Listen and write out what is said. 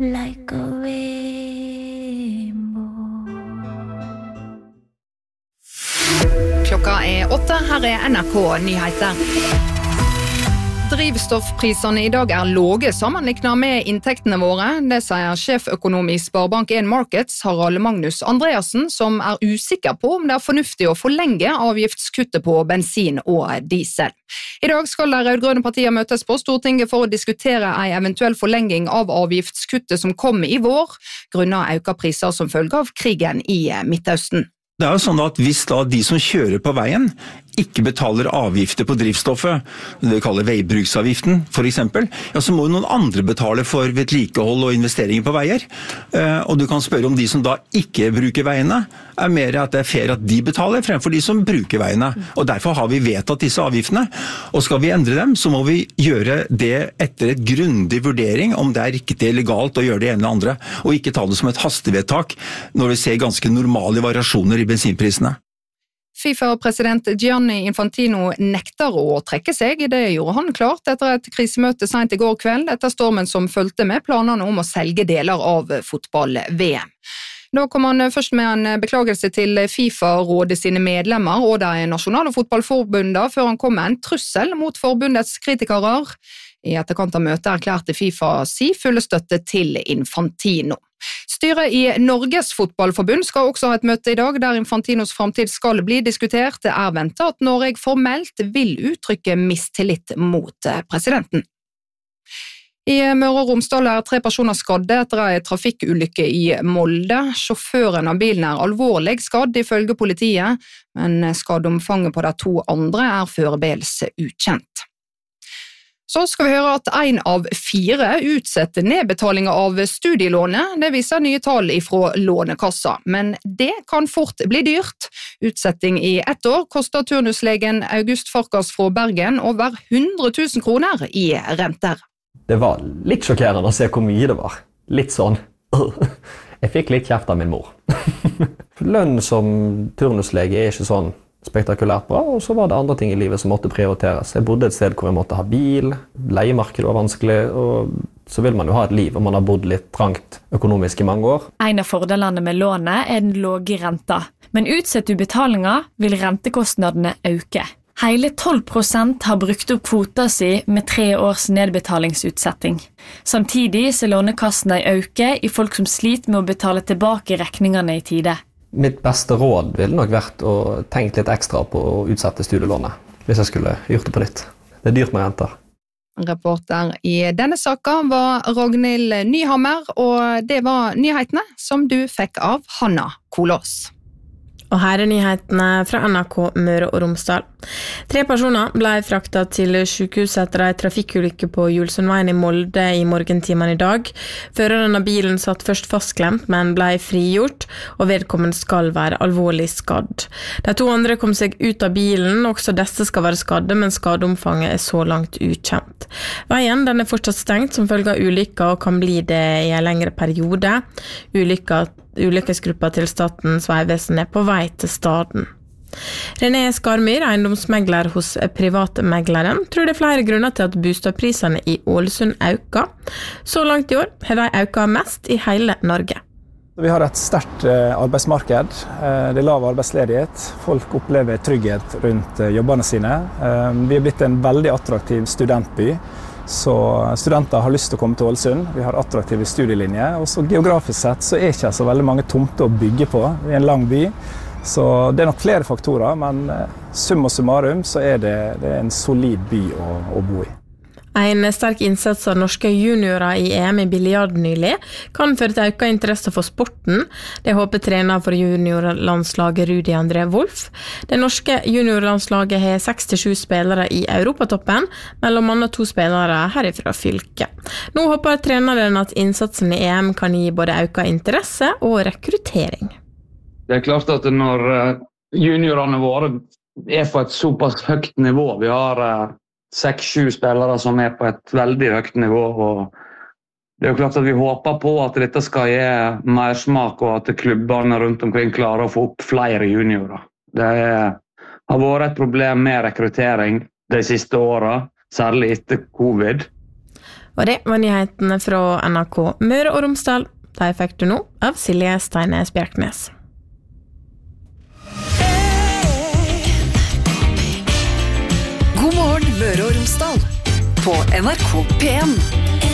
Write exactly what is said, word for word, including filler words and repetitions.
like a rainbow. Klokka er åtte, her er N R K Nyheter. Drivstoffprisene i dag er låge sammenlignet med inntektene våre. Det sier sjeføkonom i Sparebank en Markets, Harald Magnus Andreassen, som er usikker på om det er fornuftig å forlenge avgiftskuttet på bensin og diesel. I dag skal de rødgrønne partier møtes på Stortinget for å diskutere en eventuell forlenging av avgiftskuttet som kom i vår, grunnet økte priser som følge av krigen i Midtøsten. Det er jo sånn at hvis da de som kjører på veien ikke betaler avgifter på drivstoffet, det vi kaller veibruksavgiften for eksempel, ja, så må jo noen andre betale for vedlikehold og investeringer på veier. Og du kan spørre om de som da ikke bruker veiene, er mer at det er fair at de betaler fremfor de som bruker veiene. Og derfor har vi vedtatt disse avgiftene. Og skal vi endre dem, så må vi gjøre det etter et grundig vurdering om det er riktig eller galt å gjøre det ene eller andre, og ikke ta det som et hastevedtak når vi ser ganske normale variasjoner i bensinprisene. FIFA-president Gianni Infantino nekter å trekke seg. Det gjorde han klart etter et krisemøte sent i går kveld, etter stormen som fulgte med planene om å selge deler av fotball-V M. Da kom han først med en beklagelse til FIFA-rådet sine medlemmer og de nasjonale fotballforbundene, før han kom med en trussel mot forbundets kritikere. I etterkant av møtet erklærte FIFA si fulle støtte til Infantino. Styret i Norges fotballforbund skal også ha et møte i dag, der Infantinos fremtid skal bli diskutert. Det er ventet at Norge formelt vil uttrykke mistillit mot presidenten. I Møre og Romsdal er tre personer skadde etter en trafikkulykke i Molde. Sjåføren av bilen er alvorlig skadd ifølge politiet, men skadeomfanget på de to andre er foreløpig ukjent. Så skal vi høre at en av fire utsetter nedbetalinger av studielånet. Det viser nye tall fra Lånekassa, men det kan fort bli dyrt. Utsetting i ett år koster turnuslegen August Farkas fra Bergen over hundre tusen kroner i renter. Det var litt sjokkerende å se hvor mye det var. Litt sånn. Jeg fikk litt kjeft av min mor. Lønn som turnuslege er ikke sånn spektakulært bra, og så var det andre ting i livet som måtte prioriteres. Jeg bodde et sted hvor jeg måtte ha bil, leiemarkedet var vanskelig, og så vil man jo ha et liv, og man har bodd litt trangt økonomisk i mange år. En av fordelene med lånet er den låge renta, men utsatt ubetalinger vil rentekostnadene øke. Hele tolv prosent har brukt opp kvota si med tre års nedbetalingsutsetting. Samtidig ser lånekassene øke i folk som sliter med å betale tilbake rekningene i tide. Mitt beste råd ville nok vært å tenke litt ekstra på å utsette studielånet, hvis jeg skulle gjort det på nytt. Det er dyrt med renter. Reporter i denne saken var Ragnhild Nyhammer, og det var nyhetene som du fikk av Hanna Kolås. Og her er nyhetene fra N R K Møre og Romsdal. Tre personer ble fraktet til sykehuset etter en trafikkulykke på Julsundveien i Molde i morgentimene i dag. Føreren av bilen satt først fastklemt, men ble frigjort, og vedkommende skal være alvorlig skadd. De to andre kom seg ut av bilen, også disse skal være skadde, men skadeomfanget er så langt ukjent. Veien den er fortsatt stengt som følge av ulykka, og kan bli det i en lengre periode. Ulykka Ulykkesgruppa til Statens vegvesen er på vei til staden. René Skarmyr, eiendomsmegler hos Privatmegleren, tror det er flere grunner til at bostadprisene i Ålesund øker. Så langt i år har de økt mest i hele Norge. Vi har et sterkt arbeidsmarked, det er lav arbeidsledighet, folk opplever trygghet rundt jobbene sine. Vi er blitt en veldig attraktiv studentby. Så studenter har lyst til å komme til Ålesund. Vi har attraktive studielinjer, og så geografisk sett så er ikke så veldig mange tomter å bygge på. Vi er en lang by, så det er nok flere faktorer, men summa summarum så er det, det er en solid by å, å bo i. En sterk innsats av norske juniorer i E M i biljard nylig kan føre til økt interesse for sporten. Det håper trener for juniorlandslaget Rudi André Wolf. Det norske juniorlandslaget har seks til sju spillere i Europatoppen, mellom annet to spillere herifra fylket. Nå håper treneren at innsatsen i E M kan gi både økt interesse og rekruttering. Det er klart at når juniorene våre er på et såpass høyt nivå, vi har seks sju spillere som er på et veldig høyt nivå, og det er jo klart at vi håper på at dette skal gi mer smak, og at klubbene rundt omkring klarer å få opp flere juniorer. Det er, har vært et problem med rekruttering de siste årene, særlig etter covid. Og det var nyhetene fra N R K Møre og Romsdal. De fikk du nå av Silje Steines Bjerknes. God morgen Møre og Romsdal på N R K P en.